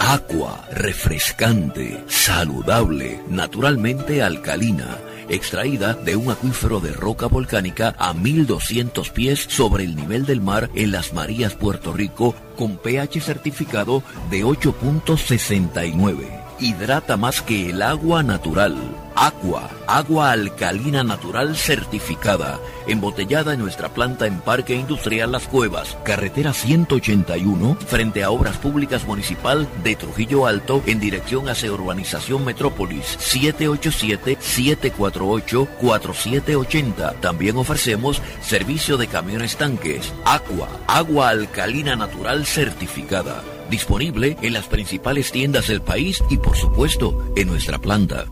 Aqua, refrescante, saludable, naturalmente alcalina, extraída de un acuífero de roca volcánica a 1200 pies sobre el nivel del mar en Las Marías, Puerto Rico, con pH certificado de 8.69. Hidrata más que el agua natural. Aqua, agua alcalina natural certificada, embotellada en nuestra planta en Parque Industrial Las Cuevas, carretera 181, frente a Obras Públicas Municipal de Trujillo Alto, en dirección hacia Urbanización Metrópolis, 787-748-4780. También ofrecemos servicio de camiones tanques. Aqua, agua alcalina natural certificada, disponible en las principales tiendas del país y por supuesto en nuestra planta.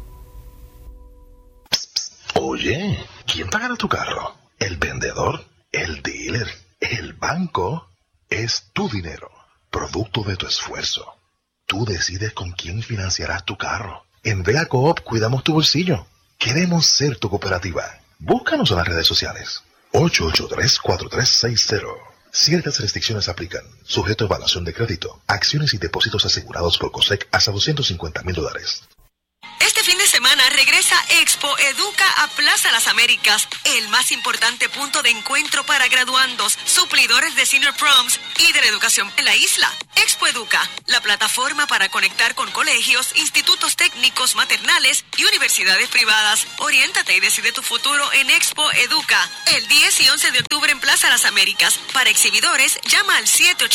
Oye, ¿quién pagará tu carro? ¿El vendedor? ¿El dealer? ¿El banco? Es tu dinero, producto de tu esfuerzo. Tú decides con quién financiarás tu carro. En Vea Coop cuidamos tu bolsillo. Queremos ser tu cooperativa. Búscanos en las redes sociales. 883-4360. Ciertas restricciones aplican. Sujeto a evaluación de crédito. Acciones y depósitos asegurados por COSEC hasta $250,000. Este fin de semana regresa Expo Educa a Plaza Las Américas, el más importante punto de encuentro para graduandos, suplidores de senior proms y de la educación en la isla. Expo Educa, la plataforma para conectar con colegios, institutos técnicos, maternales y universidades privadas. Oriéntate y decide tu futuro en Expo Educa, el 10 y 11 de octubre en Plaza Las Américas. Para exhibidores, llama al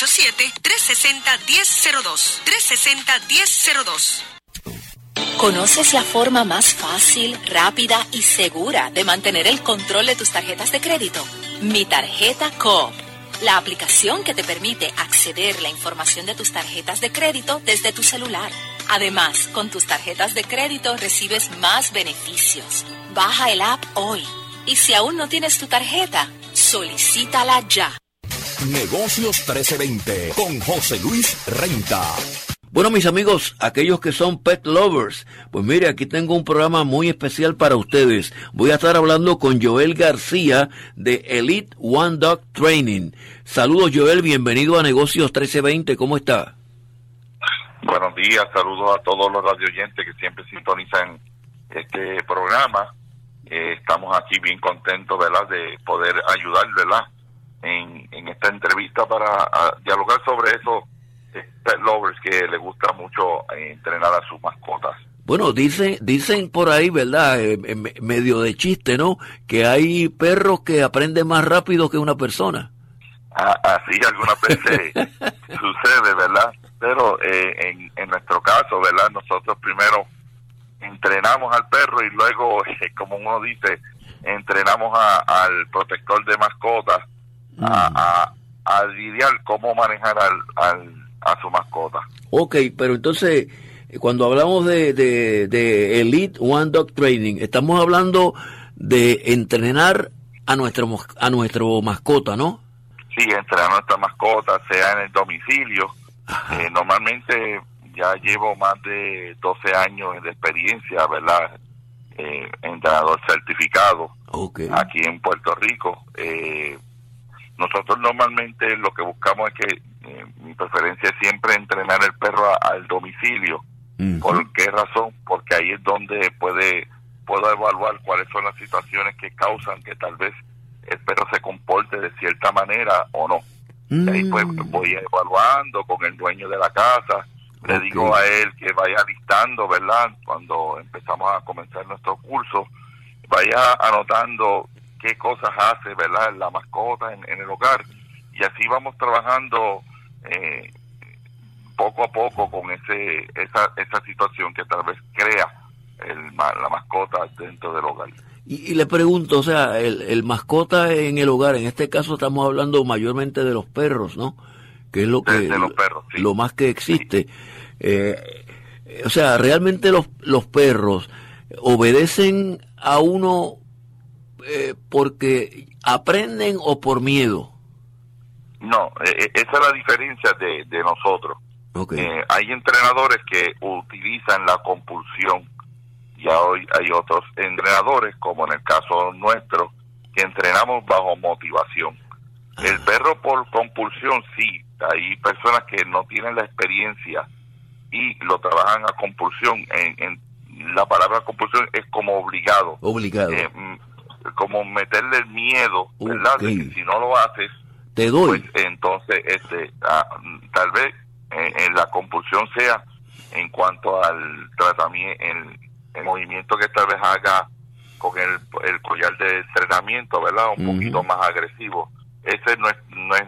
787-360-1002. 360-1002. ¿Conoces la forma más fácil, rápida y segura de mantener el control de tus tarjetas de crédito? Mi Tarjeta Coop, la aplicación que te permite acceder a la información de tus tarjetas de crédito desde tu celular. Además, con tus tarjetas de crédito recibes más beneficios. Baja el app hoy. Y si aún no tienes tu tarjeta, solicítala ya. Negocios 1320 con José Luis Renta. Bueno, mis amigos, aquellos que son pet lovers, pues mire, aquí tengo un programa muy especial para ustedes. Voy a estar hablando con Joel García de Elite One Dog Training. Saludos, Joel, bienvenido a Negocios 1320, ¿cómo está? Buenos días, saludos a todos los radioyentes que siempre sintonizan este programa. Estamos aquí bien contentos, ¿verdad?, de poder ayudar, ¿verdad?, en esta entrevista para dialogar sobre eso. Pet lovers que le gusta mucho entrenar a sus mascotas. Bueno, dicen por ahí, ¿verdad? Medio de chiste, ¿no? Que hay perros que aprenden más rápido que una persona. Así algunas veces sucede, ¿verdad? Pero en nuestro caso, ¿verdad? Nosotros primero entrenamos al perro y luego, como uno dice, entrenamos al protector de mascotas a lidiar cómo manejar a su mascota. Ok, pero entonces, cuando hablamos de Elite One Dog Training, estamos hablando de entrenar a nuestro mascota, ¿no? Sí, entrenar a nuestra mascota, sea en el domicilio. Normalmente ya llevo más de 12 años de experiencia, ¿verdad? Entrenador certificado aquí en Puerto Rico. Nosotros normalmente lo que buscamos es que mi preferencia es siempre entrenar el perro al domicilio. ¿Por qué razón? Porque ahí es donde puedo evaluar cuáles son las situaciones que causan que tal vez el perro se comporte de cierta manera o no. Y ahí pues voy evaluando con el dueño de la casa. Le digo a él que vaya listando, ¿verdad? Cuando empezamos a comenzar nuestro curso, vaya anotando qué cosas hace, ¿verdad?, la mascota en el hogar, y así vamos trabajando poco a poco con esa situación que tal vez crea la mascota dentro del hogar. Y le pregunto, o sea, el mascota en el hogar, en este caso estamos hablando mayormente de los perros, ¿no? Que es lo que de los perros, sí, lo más que existe. Sí. O sea, realmente los perros obedecen a uno porque aprenden o por miedo. No, esa es la diferencia de nosotros. Hay entrenadores que utilizan la compulsión, y hoy hay otros entrenadores, como en el caso nuestro, que entrenamos bajo motivación. El perro por compulsión, sí, hay personas que no tienen la experiencia y lo trabajan a compulsión. En la palabra compulsión es como obligado. Como meterle el miedo, ¿verdad? De que si no lo haces, te doy. Pues entonces, tal vez la compulsión sea en cuanto al tratamiento, el movimiento que tal vez haga con el collar de entrenamiento, ¿verdad? Un poquito más agresivo. Ese no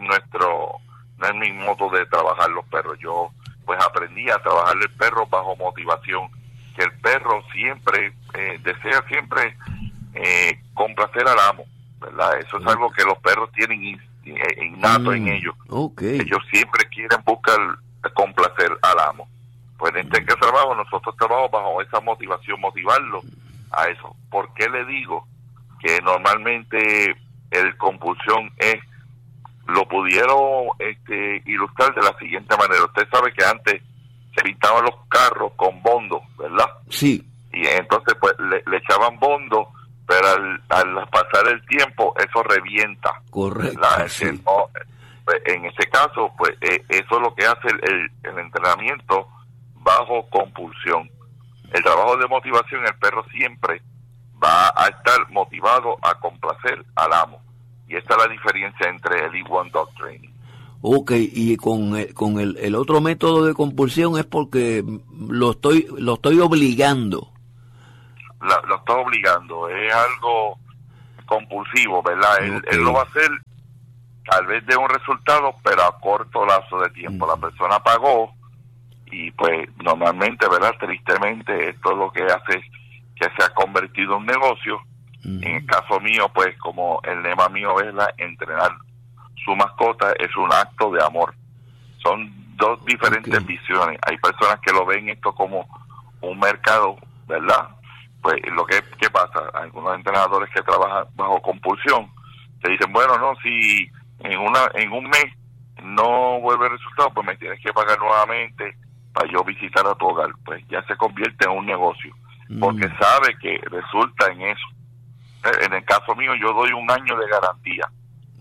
es mi modo de trabajar los perros. Yo pues aprendí a trabajar el perro bajo motivación, que el perro siempre desea siempre complacer al amo, ¿verdad? Eso es algo que los perros tienen innato en ellos. Ellos siempre quieren buscar complacer al amo. Pues en este trabajo nosotros trabajamos bajo esa motivación, motivarlo a eso. ¿Por qué le digo que normalmente el compulsión lo pudieron ilustrar de la siguiente manera? Usted sabe que antes se pintaban los carros con bondo, ¿verdad? Sí. Y entonces pues le echaban bondo, pero al pasar el tiempo eso revienta. Correcto. Sí. En ese caso, pues eso es lo que hace el entrenamiento bajo compulsión. El trabajo de motivación, el perro siempre va a estar motivado a complacer al amo. Y esta es la diferencia entre el E1 Dog Training. Y con el otro método de compulsión es porque lo estoy obligando. Lo está obligando, es algo compulsivo, ¿verdad? Él lo va a hacer, tal vez de un resultado, pero a corto lapso de tiempo. La persona pagó y pues normalmente, ¿verdad? Tristemente, esto es lo que hace que se ha convertido en un negocio. En el caso mío, pues como el lema mío es entrenar su mascota es un acto de amor. Son dos diferentes visiones. Hay personas que lo ven esto como un mercado, ¿verdad? Pues ¿qué pasa? Algunos entrenadores que trabajan bajo compulsión te dicen, bueno, no, si en un mes no vuelve el resultado, pues me tienes que pagar nuevamente para yo visitar a tu hogar. Pues ya se convierte en un negocio, porque sabe que resulta en eso. En el caso mío, yo doy 1 año de garantía.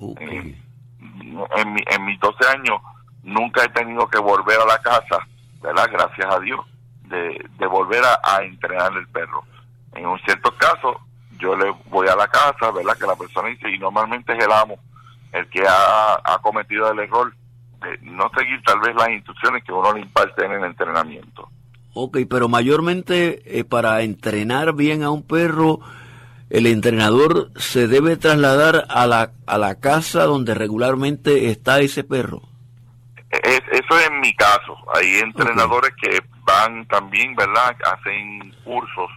En mis 12 años nunca he tenido que volver a la casa, ¿verdad? Gracias a Dios, de volver a entrenar el perro. En un cierto caso, yo le voy a la casa, ¿verdad? Que la persona dice, y normalmente es el amo el que ha cometido el error de no seguir tal vez las instrucciones que uno le imparte en el entrenamiento. Pero mayormente para entrenar bien a un perro, el entrenador se debe trasladar a la casa donde regularmente está ese perro. Eso es en mi caso. Hay entrenadores que van también, ¿verdad? Hacen cursos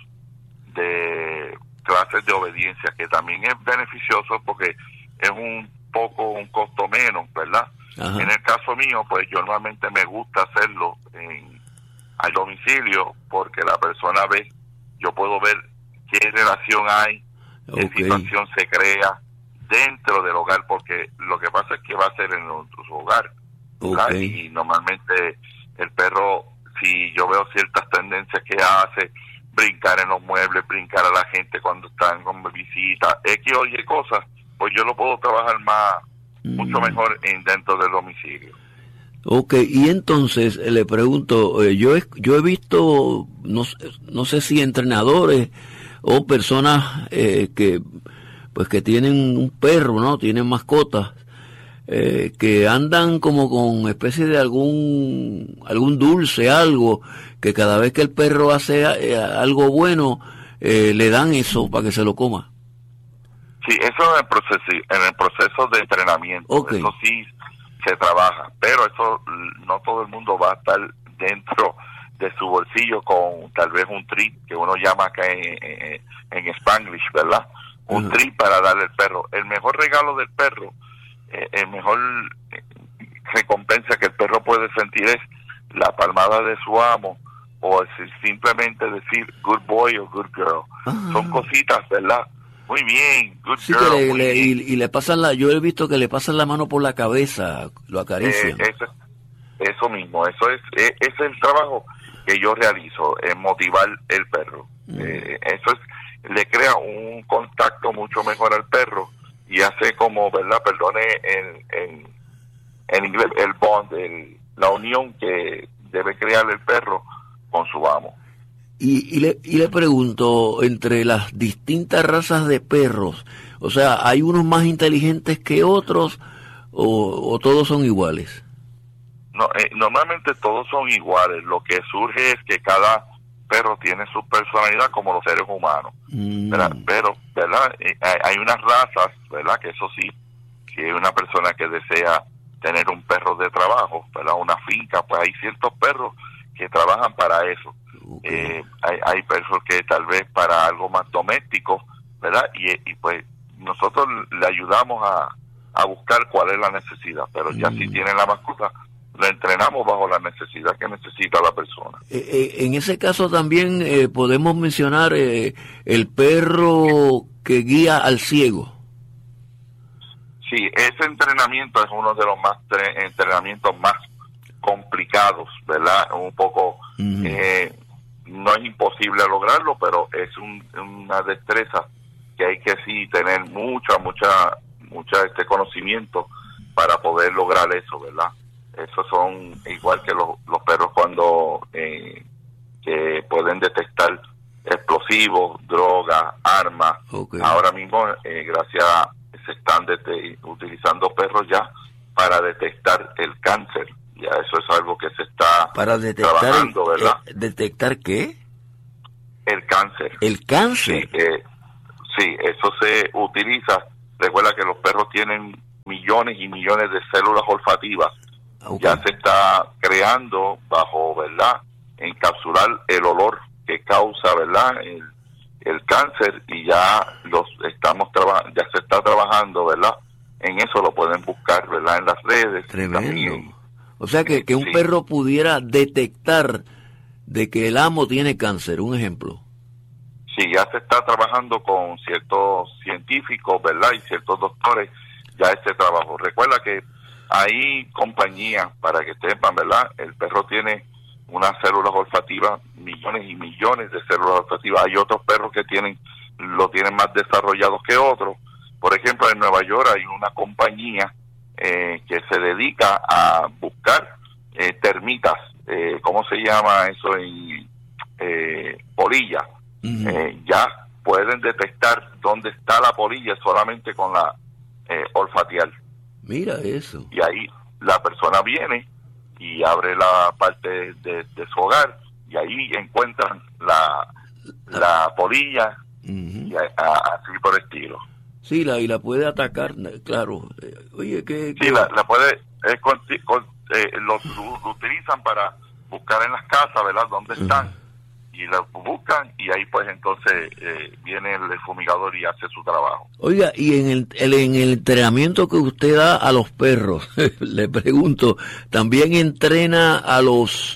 de clases de obediencia, que también es beneficioso porque es un costo menos, ¿verdad? Ajá. En el caso mío, pues yo normalmente me gusta hacerlo al domicilio, porque la persona yo puedo ver qué relación hay, qué situación se crea dentro del hogar, porque lo que pasa es que va a ser en su hogar, y normalmente el perro, si yo veo ciertas tendencias que hace, brincar en los muebles, brincar a la gente cuando están con visita, oye cosas, pues yo lo puedo trabajar mucho mejor dentro del domicilio. Y entonces le pregunto, yo he visto, no sé si entrenadores o personas que tienen un perro, ¿no? Tienen mascotas, que andan como con especie de algún dulce, algo, que cada vez que el perro hace algo bueno, le dan eso para que se lo coma. Sí, eso en el proceso de entrenamiento, eso sí se trabaja, pero eso no todo el mundo va a estar dentro de su bolsillo con tal vez un treat, que uno llama acá en Spanglish, ¿verdad? Un treat para darle al perro. El mejor regalo del perro, el mejor recompensa que el perro puede sentir es la palmada de su amo, o simplemente decir good boy o good girl. Son cositas, ¿verdad? Muy bien, good girl. Y le pasan yo he visto que le pasan la mano por la cabeza, lo acarician. Eso mismo, ese es el trabajo que yo realizo, motivar el perro. Eso le crea un contacto mucho mejor al perro y hace como, ¿verdad? Perdone en inglés, el bond, la unión que debe crear el perro su amo. Y le pregunto, entre las distintas razas de perros, o sea, ¿hay unos más inteligentes que otros o todos son iguales? No, normalmente todos son iguales. Lo que surge es que cada perro tiene su personalidad como los seres humanos. ¿Verdad? Pero, ¿verdad? Hay unas razas, ¿verdad? Que eso sí, que una persona que desea tener un perro de trabajo, ¿verdad? Una finca, pues hay ciertos perros que trabajan para eso. Okay. Hay perros que tal vez para algo más doméstico, ¿verdad? Y pues nosotros le ayudamos a buscar cuál es la necesidad, pero ya si tienen la mascota, lo entrenamos bajo la necesidad que necesita la persona. En ese caso también podemos mencionar el perro que guía al ciego. Sí, ese entrenamiento es uno de los entrenamientos más complicados, ¿verdad? Un poco, no es imposible lograrlo, pero es una destreza que hay que sí tener mucha conocimiento para poder lograr eso, ¿verdad? Esos son igual que los perros cuando que pueden detectar explosivos, drogas, armas. Okay. Ahora mismo, gracias a se están utilizando perros ya para detectar el cáncer. Ya eso es algo que se está trabajando, ¿verdad? ¿Detectar qué? El cáncer. ¿El cáncer? Sí, eso se utiliza. Recuerda que los perros tienen millones y millones de células olfativas. Okay. Ya se está creando bajo, ¿verdad? Encapsular el olor que causa, ¿verdad? El cáncer, y ya ya se está trabajando, ¿verdad? En eso lo pueden buscar, ¿verdad? En las redes. Tremendo. También. O sea que un perro pudiera detectar de que el amo tiene cáncer, un ejemplo. Sí, ya se está trabajando con ciertos científicos, ¿verdad? Y ciertos doctores, ya este trabajo. Recuerda que hay compañías, para que sepan, ¿verdad? El perro tiene unas células olfativas, millones y millones de células olfativas. Hay otros perros que lo tienen más desarrollados que otros. Por ejemplo, en Nueva York hay una compañía que se dedica a buscar termitas, ¿cómo se llama eso? Polilla. Ya pueden detectar dónde está la polilla solamente con la olfatear. Mira eso. Y ahí la persona viene y abre la parte de su hogar y ahí encuentran la polilla y así por el estilo. Sí, y la puede atacar, claro. Oye, ¿qué? Sí, la puede, lo utilizan para buscar en las casas, ¿verdad? ¿Dónde están? Y la buscan y ahí pues entonces viene el fumigador y hace su trabajo. Oiga, y en el entrenamiento que usted da a los perros, le pregunto, ¿también entrena a los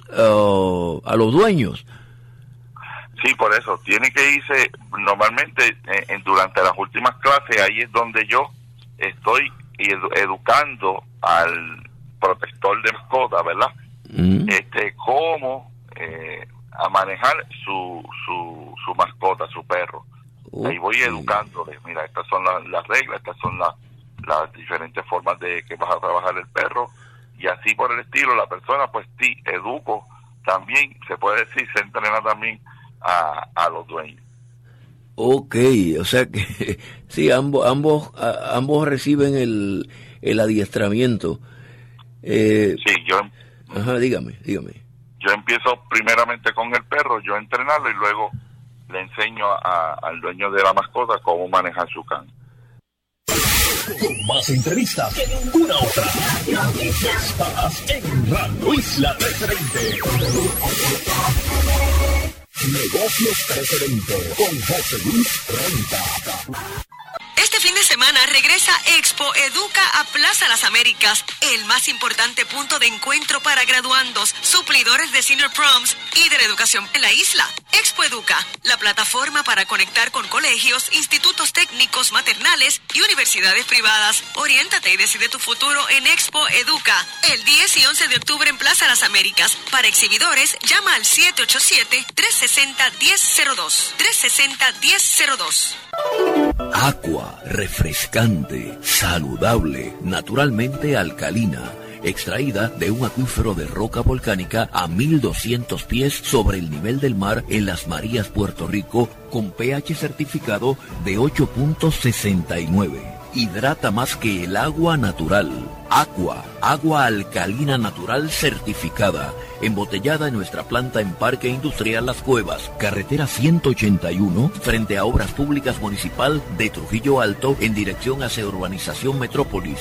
dueños? Sí, por eso, tiene que irse, normalmente durante las últimas clases, ahí es donde yo estoy educando al protector de mascota, ¿verdad? Cómo a manejar su mascota, su perro. Okay. Ahí voy educándole, mira, estas son las reglas, estas son las diferentes formas de que vas a trabajar el perro, y así por el estilo. La persona, pues sí, educo también, se puede decir, se entrena también a los dueños. Ok, o sea que sí, ambos reciben el adiestramiento. Sí, Ajá, dígame. Yo empiezo primeramente con el perro, yo entrenarlo, y luego le enseño al dueño de la mascota cómo manejar su can. Con más entrevistas que ninguna otra. Estás en Radio Isla 320. Negocios 320 con José Luis Renta. Este fin de semana regresa Expo Educa a Plaza Las Américas, el más importante punto de encuentro para graduandos, suplidores de Senior Proms y de la educación en la isla. Expo Educa, la plataforma para conectar con colegios, institutos técnicos, maternales y universidades privadas. Oriéntate y decide tu futuro en Expo Educa, el 10 y 11 de octubre en Plaza Las Américas. Para exhibidores, llama al 787-360-1002. 360-1002. Aqua, refrescante, saludable, naturalmente alcalina, extraída de un acuífero de roca volcánica a 1200 pies sobre el nivel del mar en Las Marías, Puerto Rico, con pH certificado de 8.69. Hidrata más que el agua natural. Aqua, agua alcalina natural certificada, embotellada en nuestra planta en Parque Industrial Las Cuevas, carretera 181, frente a Obras Públicas Municipal de Trujillo Alto, en dirección hacia Urbanización Metrópolis,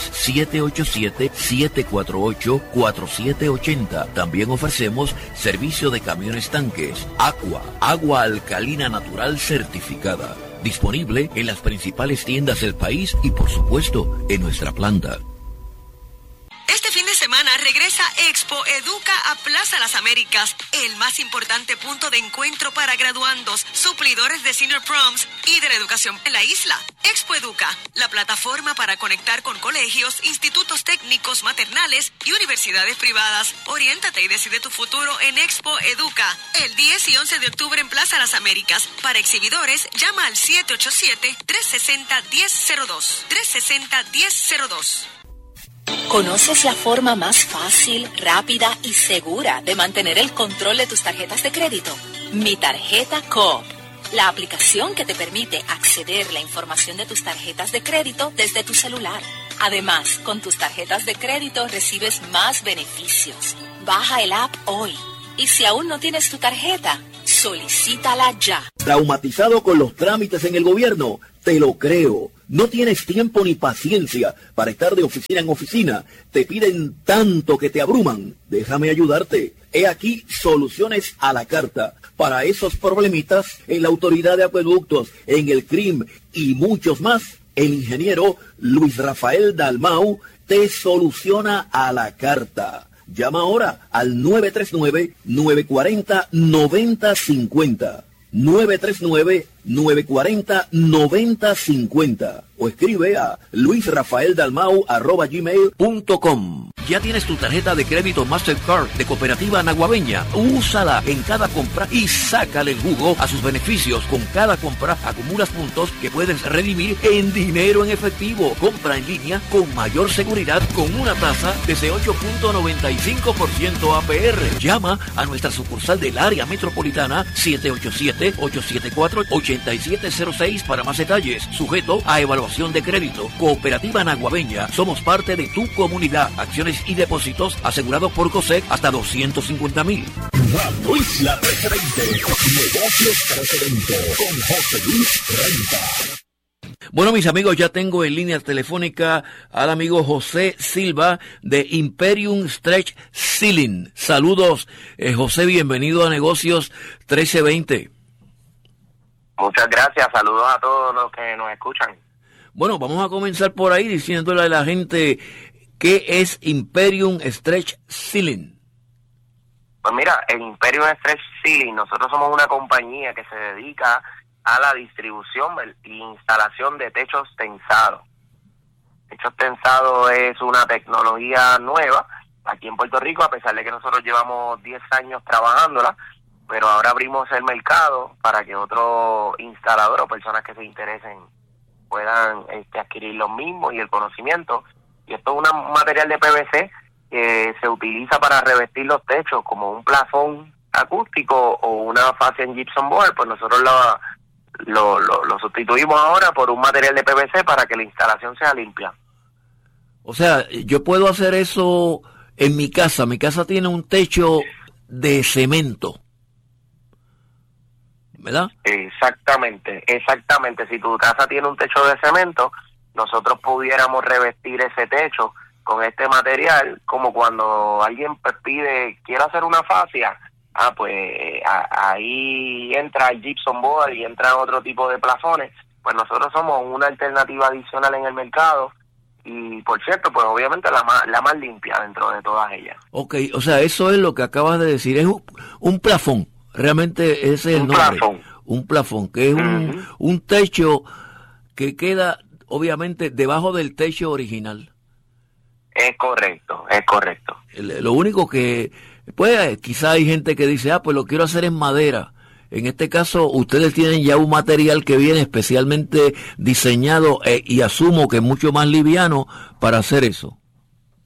787-748-4780. También ofrecemos servicio de camiones tanques. Aqua, agua alcalina natural certificada. Disponible en las principales tiendas del país y, por supuesto, en nuestra planta. Este fin de semana regresa Expo Educa a Plaza Las Américas, el más importante punto de encuentro para graduandos, suplidores de Senior Proms y de la educación en la isla. Expo Educa, la plataforma para conectar con colegios, institutos técnicos, maternales y universidades privadas. Oriéntate y decide tu futuro en Expo Educa, el 10 y 11 de octubre en Plaza Las Américas. Para exhibidores, llama al 787-360-1002. 360-1002. ¿Conoces la forma más fácil, rápida y segura de mantener el control de tus tarjetas de crédito? Mi Tarjeta Coop, la aplicación que te permite acceder a la información de tus tarjetas de crédito desde tu celular. Además, con tus tarjetas de crédito recibes más beneficios. Baja el app hoy. Y si aún no tienes tu tarjeta, solicítala ya. ¿Traumatizado con los trámites en el gobierno? Te lo creo. No tienes tiempo ni paciencia para estar de oficina en oficina. Te piden tanto que te abruman. Déjame ayudarte. He aquí soluciones a la carta. Para esos problemitas, en la Autoridad de Acueductos, en el CRIM y muchos más, el ingeniero Luis Rafael Dalmau te soluciona a la carta. Llama ahora al 939-940-9050. 939-940-9050 o escribe a luisrafaeldalmau@gmail.com. ¿Ya tienes tu tarjeta de crédito Mastercard de Cooperativa Naguabeña? Úsala en cada compra y sácale el jugo a sus beneficios. Con cada compra acumulas puntos que puedes redimir en dinero en efectivo. Compra en línea con mayor seguridad con una tasa desde 8.95% APR. Llama a nuestra sucursal del área metropolitana 787-874-8706 para más detalles. Sujeto a evaluación de crédito. Cooperativa Naguabeña. Somos parte de tu comunidad. Acciones y depósitos asegurados por COSEC hasta 250,000. Radio Isla 320. Negocios 320 con José Luis Renta. Bueno, mis amigos, ya tengo en línea telefónica al amigo José Silva de Imperium Stretch Ceiling. Saludos, José, bienvenido a Negocios 1320. Muchas gracias, saludos a todos los que nos escuchan. Bueno, vamos a comenzar por ahí diciéndole a la gente qué es Imperium Stretch Ceiling. Pues mira, en Imperium Stretch Ceiling nosotros somos una compañía que se dedica a la distribución e instalación de techos tensados. Techos tensados es una tecnología nueva aquí en Puerto Rico, a pesar de que nosotros llevamos 10 años trabajándola, pero ahora abrimos el mercado para que otros instaladores o personas que se interesen puedan adquirir los mismos y el conocimiento. Y esto es un material de PVC que se utiliza para revestir los techos como un plafón acústico o una fascia en gypsum board. Pues nosotros lo sustituimos ahora por un material de PVC para que la instalación sea limpia. O sea, yo puedo hacer eso en mi casa. Mi casa tiene un techo de cemento, ¿verdad? Exactamente. Si tu casa tiene un techo de cemento, nosotros pudiéramos revestir ese techo con este material, como cuando alguien quiere hacer una fascia, pues ahí entra el gypsum board y entra otro tipo de plafones. Pues nosotros somos una alternativa adicional en el mercado y, por cierto, pues obviamente la más limpia dentro de todas ellas. Ok, o sea, eso es lo que acabas de decir, es un plafón, realmente ese es el nombre. Un plafón, que es un techo que queda obviamente debajo del techo original. Es correcto. Lo único que, pues, quizá hay gente que dice, pues lo quiero hacer en madera. En este caso, ustedes tienen ya un material que viene especialmente diseñado y asumo que es mucho más liviano para hacer eso.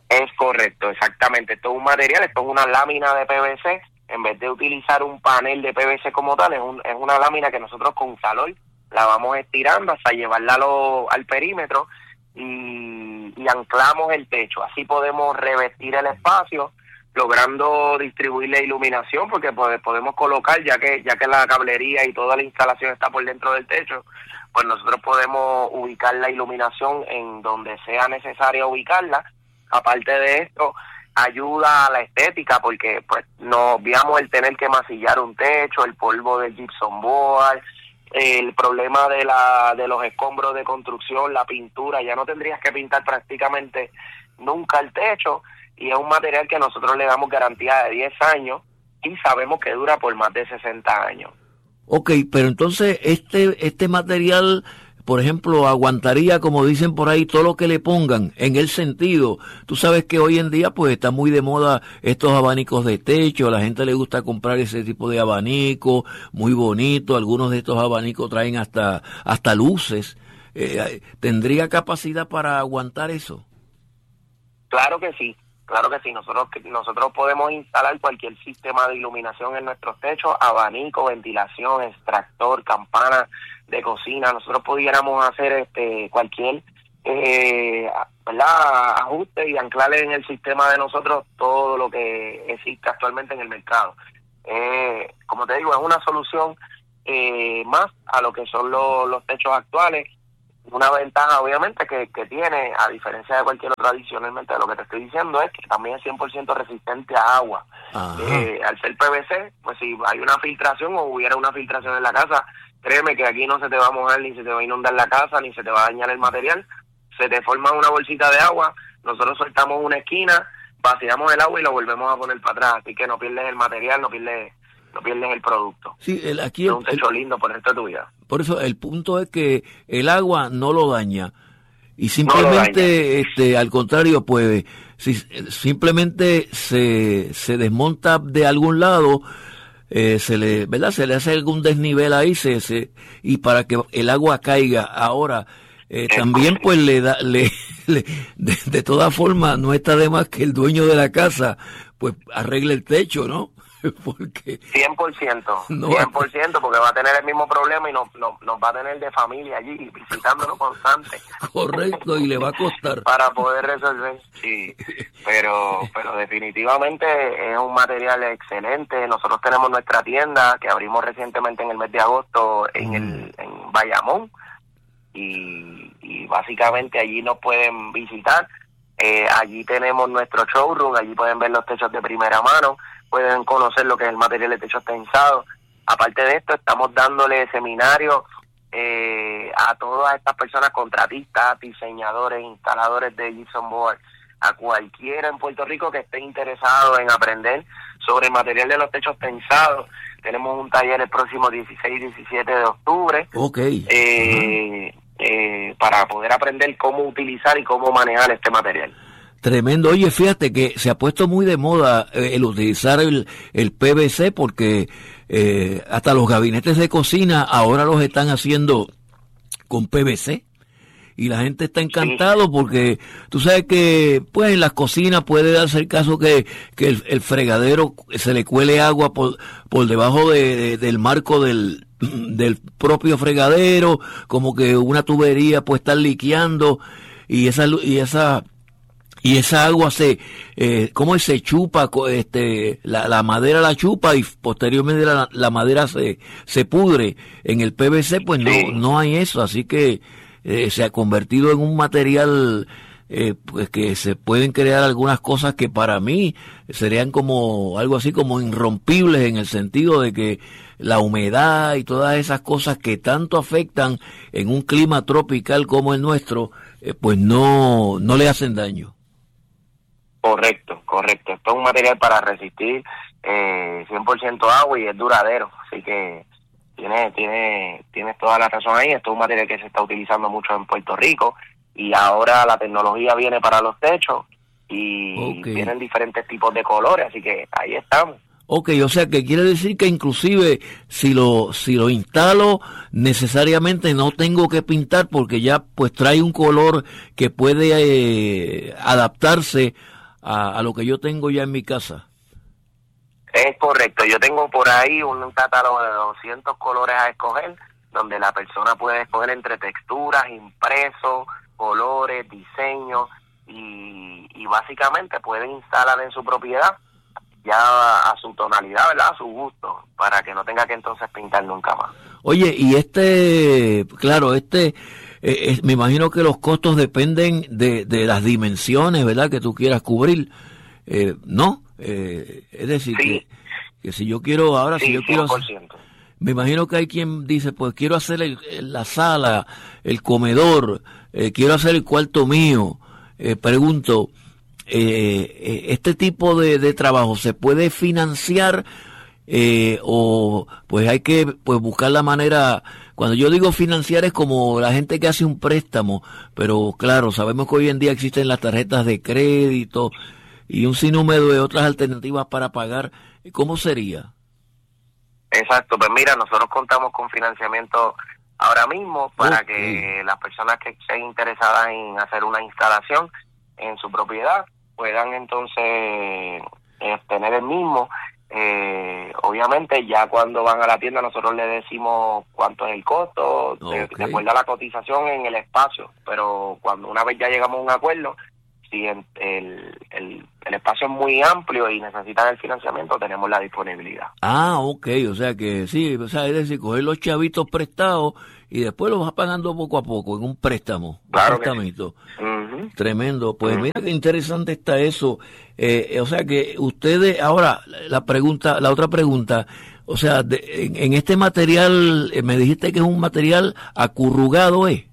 Es correcto, exactamente. Esto es un material, esto es una lámina de PVC. En vez de utilizar un panel de PVC como tal, es una lámina que nosotros con calor la vamos estirando hasta llevarla al perímetro y anclamos el techo. Así podemos revestir el espacio, logrando distribuir la iluminación, porque podemos colocar, ya que la cablería y toda la instalación está por dentro del techo, pues nosotros podemos ubicar la iluminación en donde sea necesaria ubicarla. Aparte de esto, ayuda a la estética, porque pues no obviamos el tener que masillar un techo, el polvo del gypsum board, el problema de los escombros de construcción, la pintura. Ya no tendrías que pintar prácticamente nunca el techo, y es un material que nosotros le damos garantía de 10 años y sabemos que dura por más de 60 años. Ok, pero entonces este material, por ejemplo, aguantaría, como dicen por ahí, todo lo que le pongan, en el sentido, tú sabes que hoy en día pues está muy de moda estos abanicos de techo, a la gente le gusta comprar ese tipo de abanico, muy bonito, algunos de estos abanicos traen hasta luces. ¿Tendría capacidad para aguantar eso? Claro que sí. Nosotros podemos instalar cualquier sistema de iluminación en nuestros techos, abanico, ventilación, extractor, campana de cocina. Nosotros pudiéramos hacer cualquier ajuste y anclarle en el sistema de nosotros todo lo que existe actualmente en el mercado. Como te digo, es una solución más a lo que son los techos actuales. Una ventaja, obviamente, que tiene, a diferencia de cualquier otro adicionalmente de lo que te estoy diciendo, es que también es 100% resistente a agua. Al ser PVC, pues si hay una filtración o hubiera una filtración en la casa, créeme que aquí no se te va a mojar, ni se te va a inundar la casa, ni se te va a dañar el material. Se te forma una bolsita de agua, nosotros soltamos una esquina, vaciamos el agua y lo volvemos a poner para atrás. Así que no pierdes el material, no pierdes el producto. Sí, aquí es un techo lindo por el resto de tu vida. Por eso el punto es que el agua no lo daña, y simplemente al contrario, pues si simplemente se desmonta de algún lado, se le hace algún desnivel ahí, y para que el agua caiga. Ahora también pues de todas formas no está de más que el dueño de la casa pues arregle el techo, ¿no? Porque 100%, porque va a tener el mismo problema y nos va a tener de familia allí visitándonos constante. Correcto, y le va a costar para poder resolver. Sí, pero definitivamente es un material excelente. Nosotros tenemos nuestra tienda que abrimos recientemente en el mes de agosto en Bayamón, y básicamente allí nos pueden visitar. Allí tenemos nuestro showroom, allí pueden ver los techos de primera mano, pueden conocer lo que es el material de techos tensados. Aparte de esto, estamos dándole seminarios a todas estas personas, contratistas, diseñadores, instaladores de gypsum board, a cualquiera en Puerto Rico que esté interesado en aprender sobre el material de los techos tensados. Tenemos un taller el próximo 16 y 17 de octubre. Para poder aprender cómo utilizar y cómo manejar este material. Tremendo. Oye, fíjate que se ha puesto muy de moda el utilizar el PVC, porque hasta los gabinetes de cocina ahora los están haciendo con PVC, y la gente está encantado porque tú sabes que pues en las cocinas puede darse el caso que el fregadero se le cuele agua por debajo del marco del propio fregadero, como que una tubería puede estar liqueando, y esa agua se chupa, la madera la chupa, y posteriormente la madera se pudre. En el PVC pues no hay eso, así que se ha convertido en un material pues que se pueden crear algunas cosas que para mí serían como algo así como irrompibles, en el sentido de que la humedad y todas esas cosas que tanto afectan en un clima tropical como el nuestro, pues no le hacen daño. Correcto. Esto es un material para resistir 100% agua, y es duradero, así que tienes toda la razón ahí. Esto es un material que se está utilizando mucho en Puerto Rico, y ahora la tecnología viene para los techos y vienen diferentes tipos de colores, así que ahí estamos. Ok, o sea que quiere decir que inclusive si lo instalo, necesariamente no tengo que pintar, porque ya pues trae un color que puede adaptarse a lo que yo tengo ya en mi casa. Es correcto, yo tengo por ahí un catálogo de 200 colores a escoger, donde la persona puede escoger entre texturas, impresos, colores, diseños, y básicamente puede instalar en su propiedad ya a su tonalidad, ¿verdad? A su gusto, para que no tenga que entonces pintar nunca más. Oye, y claro, me imagino que los costos dependen de las dimensiones, ¿verdad? Que tú quieras cubrir, ¿no? Es decir, Sí. que si yo quiero, ahora Sí, si yo quiero, 100%. me imagino que hay quien dice, pues quiero hacer la sala, el comedor, quiero hacer el cuarto mío. Pregunto, ¿este tipo de trabajo se puede financiar o pues hay que pues buscar la manera? Cuando yo digo financiar es como la gente que hace un préstamo, pero claro, sabemos que hoy en día existen las tarjetas de crédito y un sinnúmero de otras alternativas para pagar. ¿Cómo sería? Exacto, pues mira, nosotros contamos con financiamiento ahora mismo para Okay. que las personas que estén interesadas en hacer una instalación en su propiedad puedan entonces tener el mismo. Obviamente ya cuando van a la tienda nosotros le decimos cuánto es el costo, de acuerdo a la cotización en el espacio, pero cuando una vez ya llegamos a un acuerdo, si el espacio es muy amplio y necesitan el financiamiento, tenemos la disponibilidad. Ah, ok, o sea que sí, o sea, es decir, coger los chavitos prestados y después los vas pagando poco a poco en un préstamo, Claro un prestamito. que sí. Uh-huh. Tremendo, pues mira qué interesante está eso. O sea que ustedes, ahora la otra pregunta, o sea, en este material, me dijiste que es un material acurrugado, ¿eh?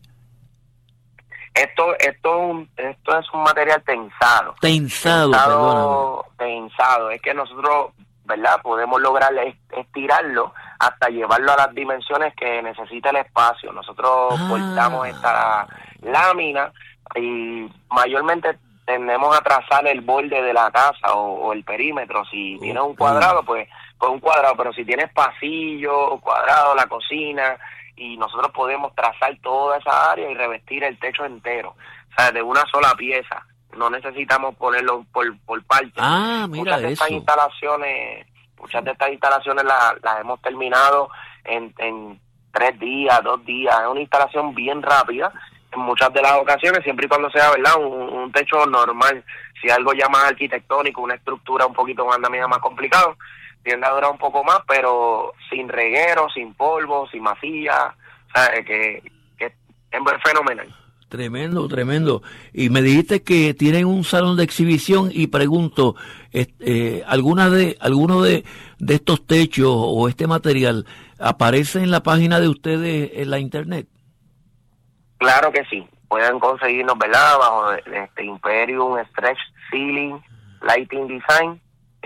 Esto es un material tensado. Tensado, perdóname. Tensado. Es que nosotros, ¿verdad? Podemos lograr estirarlo hasta llevarlo a las dimensiones que necesita el espacio. Nosotros cortamos esta lámina y mayormente tendemos a trazar el borde de la casa o el perímetro. Si tienes un cuadrado, pues un cuadrado. Pero si tienes pasillo, cuadrado, la cocina, y nosotros podemos trazar toda esa área y revestir el techo entero, o sea, de una sola pieza. No necesitamos ponerlo por partes. Mira muchas de eso. Muchas de estas instalaciones las hemos terminado en 3 días, 2 días. Es una instalación bien rápida en muchas de las ocasiones, siempre y cuando sea, ¿verdad?, un techo normal. Si algo ya más arquitectónico, una estructura un poquito más complicado, tiende a durar un poco más, pero sin reguero, sin polvo, sin masilla, o sea, que es fenomenal. Tremendo, tremendo. Y me dijiste que tienen un salón de exhibición y pregunto, ¿alguno de estos techos o este material aparece en la página de ustedes en la internet? Claro que sí. Pueden conseguirnos, ¿verdad?, bajo Imperium Stretch Ceiling Lighting Design,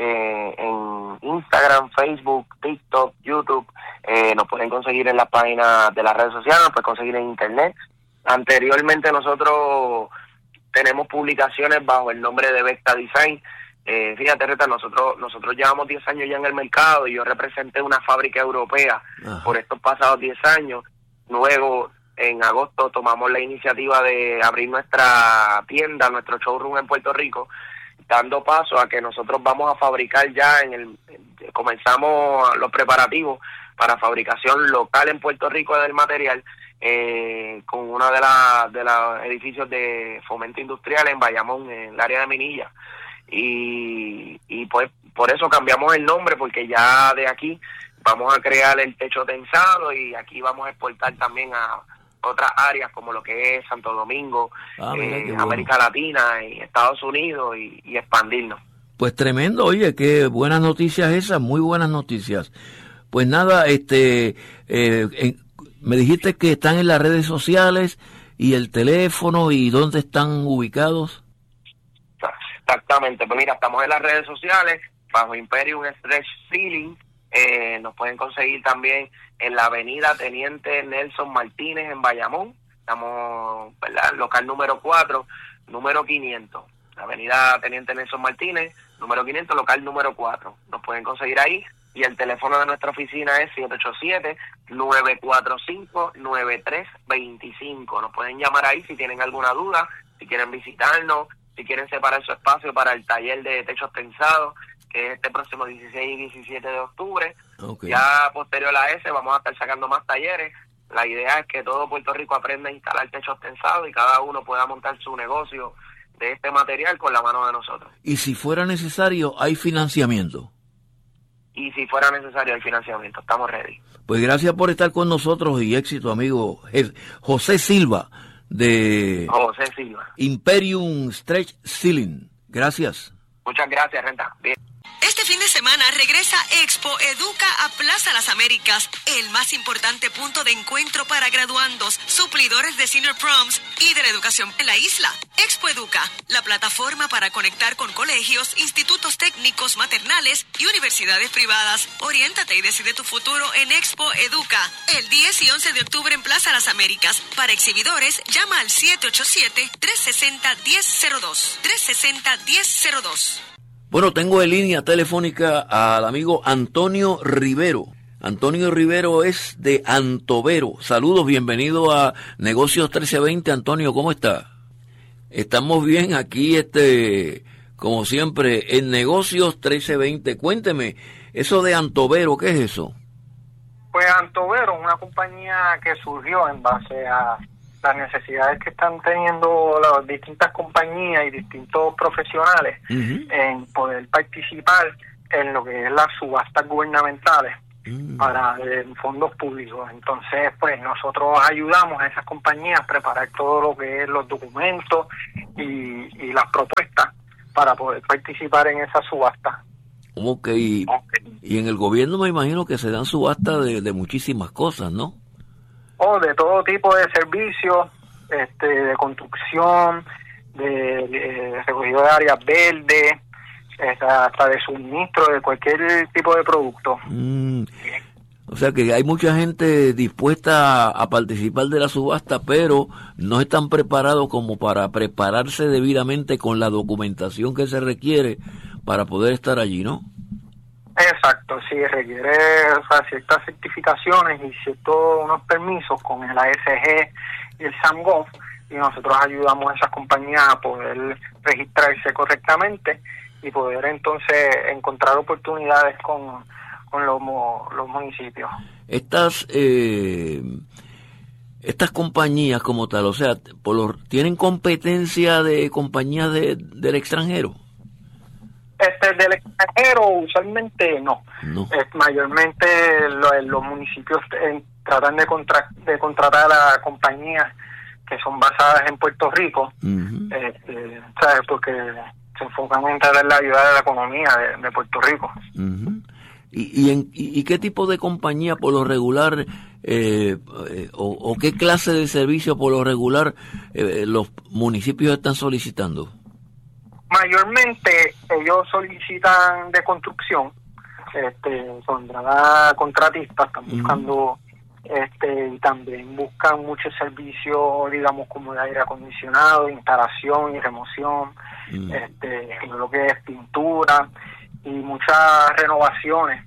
en Instagram, Facebook, TikTok, YouTube. Nos pueden conseguir en la página de las redes sociales, nos pueden conseguir en internet. Anteriormente nosotros tenemos publicaciones bajo el nombre de Vecta Design. Fíjate, Reta, nosotros llevamos 10 años ya en el mercado y yo representé una fábrica europea por estos pasados 10 años. Luego, en agosto, tomamos la iniciativa de abrir nuestra tienda, nuestro showroom en Puerto Rico, dando paso a que nosotros vamos a fabricar ya comenzamos los preparativos para fabricación local en Puerto Rico del material, con uno de los edificios de fomento industrial en Bayamón, en el área de Minilla. Y pues por eso cambiamos el nombre, porque ya de aquí vamos a crear el techo tensado y aquí vamos a exportar también a otras áreas como lo que es Santo Domingo, América Latina y Estados Unidos y expandirnos. Pues tremendo, oye, qué buenas noticias esas, muy buenas noticias. Pues nada, me dijiste que están en las redes sociales y el teléfono y dónde están ubicados. Exactamente, pues mira, estamos en las redes sociales bajo Imperium Stretch Ceiling. Nos pueden conseguir también en la avenida Teniente Nelson Martínez en Bayamón. Estamos, ¿verdad?, local número 4, número 500. La avenida Teniente Nelson Martínez, número 500, local número 4. Nos pueden conseguir ahí. Y el teléfono de nuestra oficina es 787-945-9325. Nos pueden llamar ahí si tienen alguna duda, si quieren visitarnos, si quieren separar su espacio para el taller de techos tensados, que es este próximo 16 y 17 de octubre. Okay. Ya posterior a ese vamos a estar sacando más talleres. La idea es que todo Puerto Rico aprenda a instalar techos tensados y cada uno pueda montar su negocio de este material con la mano de nosotros. Y si fuera necesario, hay financiamiento. Y si fuera necesario el financiamiento, estamos ready. Pues gracias por estar con nosotros y éxito, amigo José Silva de José Silva. Imperium Stretch Ceiling. Gracias. Muchas gracias, Renta. Bien. Este fin de semana regresa Expo Educa a Plaza Las Américas, el más importante punto de encuentro para graduandos, suplidores de Senior Proms y de la educación en la isla. Expo Educa, la plataforma para conectar con colegios, institutos técnicos, maternales y universidades privadas. Oriéntate y decide tu futuro en Expo Educa, el 10 y 11 de octubre en Plaza Las Américas. Para exhibidores, llama al 787-360-1002. 360-1002. Bueno, tengo en línea telefónica al amigo Antonio Rivero. Antonio Rivero es de Antovero. Saludos, bienvenido a Negocios 1320. Antonio, ¿cómo está? Estamos bien aquí, como siempre, en Negocios 1320. Cuénteme, eso de Antovero, ¿qué es eso? Pues Antovero es una compañía que surgió en base a las necesidades que están teniendo las distintas compañías y distintos profesionales en poder participar en lo que es las subastas gubernamentales para fondos públicos. Entonces, pues nosotros ayudamos a esas compañías a preparar todo lo que es los documentos y las propuestas para poder participar en esa subasta. Ok, y en el gobierno me imagino que se dan subastas de muchísimas cosas, ¿no? De todo tipo de servicios, de construcción, de recogido de áreas verdes, hasta de suministro de cualquier tipo de producto. O sea que hay mucha gente dispuesta a participar de la subasta, pero no están preparados como para prepararse debidamente con la documentación que se requiere para poder estar allí, ¿no? Exacto, sí, requiere ciertas certificaciones y unos permisos con el ASG y el SAMGOV, y nosotros ayudamos a esas compañías a poder registrarse correctamente y poder entonces encontrar oportunidades con los municipios. Estas compañías como tal, o sea, ¿tienen competencia de compañías del extranjero? Del extranjero usualmente no. Mayormente los municipios tratan de contratar a compañías que son basadas en Puerto Rico, ¿sabes? Porque se enfocan en tratar la ayuda de la economía de Puerto Rico. ¿Y qué tipo de compañía por lo regular o qué clase de servicio por lo regular los municipios están solicitando? Mayormente ellos solicitan de construcción, contratistas, están buscando, y también buscan muchos servicios, digamos, como de aire acondicionado, instalación y remoción, lo que es pintura y muchas renovaciones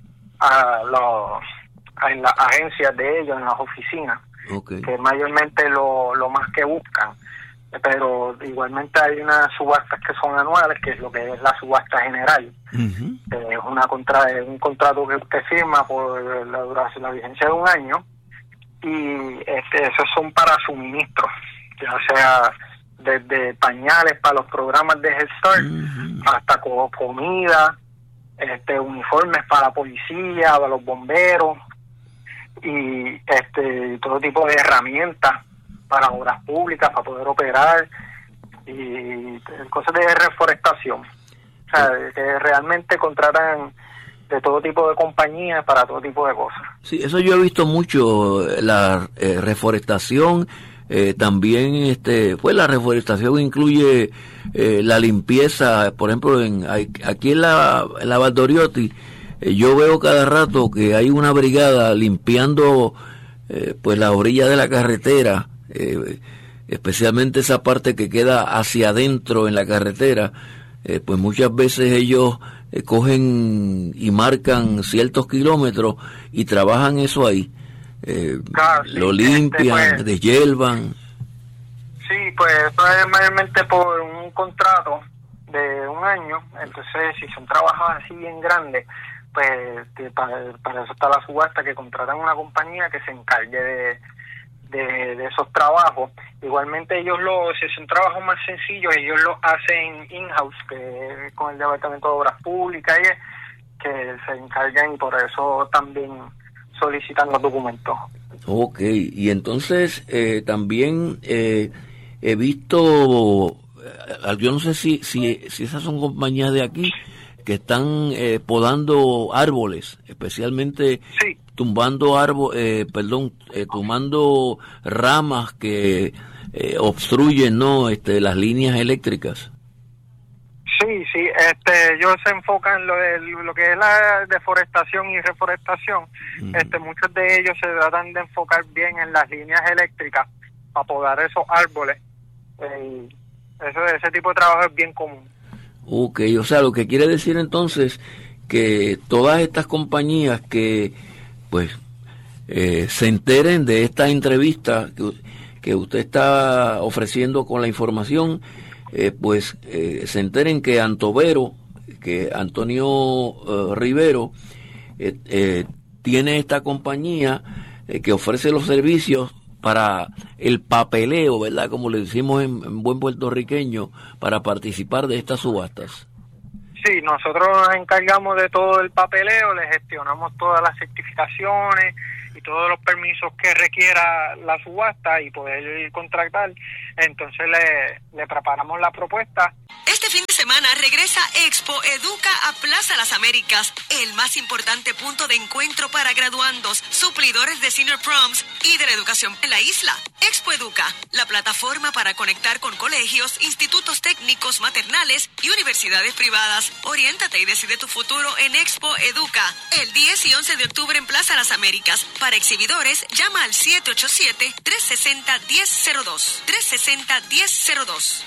en las agencias de ellos, en las oficinas, que mayormente lo más que buscan. Pero igualmente hay unas subastas que son anuales, que es lo que es la subasta general. Es un contrato que usted firma por la duración, la vigencia de un año, y esos son para suministros, ya sea desde pañales para los programas de Head Start, hasta comida, uniformes para la policía, para los bomberos, y todo tipo de herramientas para obras públicas, para poder operar, y cosas de reforestación. O sea, que realmente contratan de todo tipo de compañías para todo tipo de cosas. Sí, eso yo he visto mucho, la reforestación, también pues la reforestación incluye la limpieza, por ejemplo, aquí en la Valdoriotti, yo veo cada rato que hay una brigada limpiando pues la orilla de la carretera, especialmente esa parte que queda hacia adentro en la carretera. Pues muchas veces ellos cogen y marcan ciertos kilómetros y trabajan eso ahí, claro, sí, lo limpian, pues, deshiervan. Sí, pues eso es mayormente por un contrato de un año. Entonces, si son trabajos así bien grandes, pues para eso está la subasta, que contratan una compañía que se encargue de esos trabajos. Igualmente si son trabajos más sencillos, ellos lo hacen in-house, que con el Departamento de Obras Públicas, que se encargan, y por eso también solicitan los documentos. Ok, y entonces también he visto, yo no sé si esas son compañías de aquí que están podando árboles, especialmente sí, tumbando tumbando ramas que obstruyen, ¿no? Las líneas eléctricas. Sí, ellos se enfocan en lo que es la deforestación y reforestación. Muchos de ellos se tratan de enfocar bien en las líneas eléctricas para podar esos árboles. Ese tipo de trabajo es bien común. Ok, o sea, lo que quiere decir entonces que todas estas compañías que pues se enteren de esta entrevista que usted está ofreciendo con la información, se enteren que Antonio Rivero tiene esta compañía que ofrece los servicios para el papeleo, ¿verdad? Como le decimos en buen puertorriqueño, para participar de estas subastas. Sí, nosotros nos encargamos de todo el papeleo, le gestionamos todas las certificaciones y todos los permisos que requiera la subasta y poder contratar. Entonces le preparamos la propuesta. Este fin de semana regresa Expo Educa a Plaza Las Américas, el más importante punto de encuentro para graduandos, suplidores de Senior Proms y de la educación en la isla. Expo Educa, la plataforma para conectar con colegios, institutos técnicos, maternales y universidades privadas. Oriéntate y decide tu futuro en Expo Educa, el 10 y 11 de octubre en Plaza Las Américas. Para exhibidores, llama al 787-360-1002. 360-1002.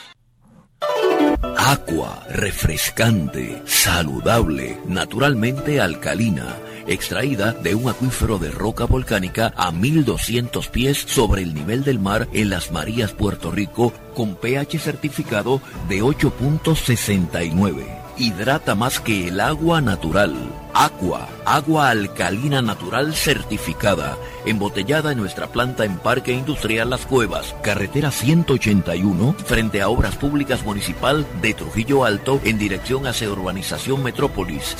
Aqua, refrescante, saludable, naturalmente alcalina, extraída de un acuífero de roca volcánica a 1200 pies sobre el nivel del mar en Las Marías, Puerto Rico, con pH certificado de 8.69. Hidrata más que el agua natural. Aqua, agua alcalina natural certificada, embotellada en nuestra planta en Parque Industrial Las Cuevas, carretera 181, frente a Obras Públicas Municipal de Trujillo Alto, en dirección hacia Urbanización Metrópolis,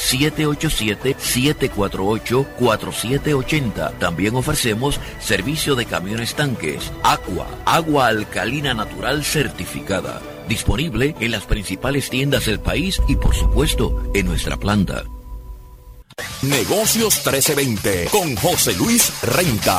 787-748-4780. También ofrecemos servicio de camiones tanques. Aqua, agua alcalina natural certificada, disponible en las principales tiendas del país y por supuesto en nuestra planta. Negocios 1320 con José Luis Renta.